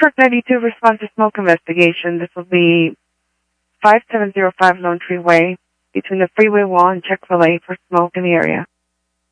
Network 92 response to smoke investigation. This will be 5705 Lone Tree Way between the freeway wall and Chick-fil-A for smoke in the area.